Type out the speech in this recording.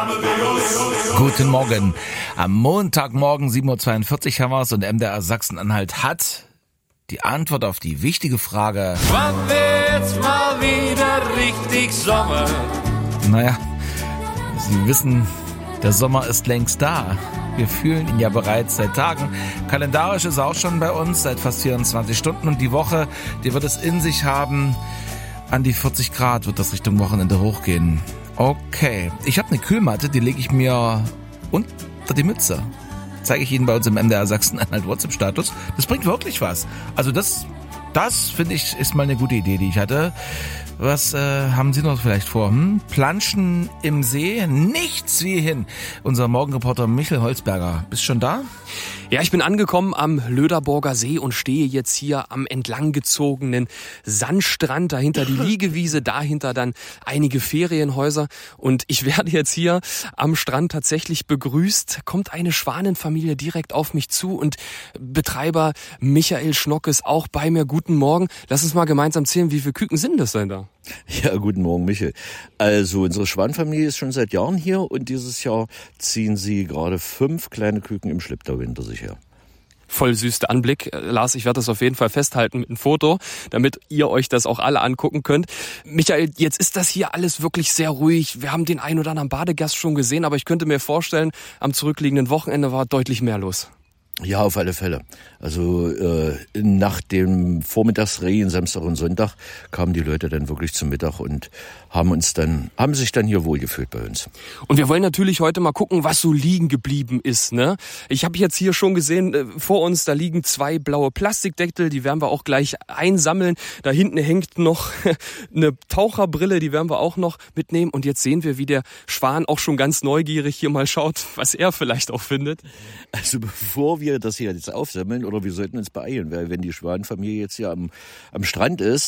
Guten Morgen. Am Montagmorgen 7.42 Uhr haben wir es und MDR Sachsen-Anhalt hat die Antwort auf die wichtige Frage: Wann wird's mal wieder richtig Sommer? Naja, Sie wissen, der Sommer ist längst da. Wir fühlen ihn ja bereits seit Tagen. Kalendarisch ist er auch schon bei uns, seit fast 24 Stunden. Und die Woche, die wird es in sich haben. An die 40 Grad wird das Richtung Wochenende hochgehen. Okay, ich habe eine Kühlmatte, die lege ich mir unter die Mütze. Zeige ich Ihnen bei uns im MDR Sachsen-Anhalt WhatsApp-Status. Das bringt wirklich was. Also das finde ich, ist mal eine gute Idee, die ich hatte. Was haben Sie noch vielleicht vor? Planschen im See? Nichts wie hin. Unser Morgenreporter Michael Holzberger. Bist du schon da? Ja, ich bin angekommen am Löderborger See und stehe jetzt hier am entlanggezogenen Sandstrand. Dahinter die Liegewiese, dahinter dann einige Ferienhäuser. Und ich werde jetzt hier am Strand tatsächlich begrüßt. Kommt eine Schwanenfamilie direkt auf mich zu und Betreiber Michael Schnock ist auch bei mir. Guten Morgen. Lass uns mal gemeinsam zählen, wie viele Küken sind das denn da? Ja, guten Morgen, Michael. Also unsere Schwanenfamilie ist schon seit Jahren hier und dieses Jahr ziehen sie gerade 5 kleine Küken im Schlepptau hinter sich her. Voll süß der Anblick. Lars, ich werde das auf jeden Fall festhalten mit einem Foto, damit ihr euch das auch alle angucken könnt. Michael, jetzt ist das hier alles wirklich sehr ruhig. Wir haben den ein oder anderen Badegast schon gesehen, aber ich könnte mir vorstellen, am zurückliegenden Wochenende war deutlich mehr los. Ja, auf alle Fälle. Also nach dem Vormittagsregen, Samstag und Sonntag, kamen die Leute dann wirklich zum Mittag und haben sich dann hier wohlgefühlt bei uns. Und wir wollen natürlich heute mal gucken, was so liegen geblieben ist, ne? Ich habe jetzt hier schon gesehen, vor uns, da liegen 2 blaue Plastikdeckel, die werden wir auch gleich einsammeln. Da hinten hängt noch eine Taucherbrille, die werden wir auch noch mitnehmen. Und jetzt sehen wir, wie der Schwan auch schon ganz neugierig hier mal schaut, was er vielleicht auch findet. Also bevor wir das hier jetzt aufsammeln, oder wir sollten uns beeilen, weil wenn die Schwanenfamilie jetzt hier am Strand ist,